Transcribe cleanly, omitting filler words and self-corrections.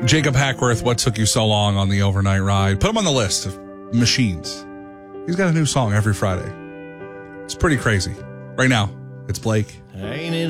Jacob Hackworth, What Took You So Long on the Overnight Ride. Put him on the list of machines. He's got a new song every Friday. It's pretty crazy. Right now, it's Blake. Ain't it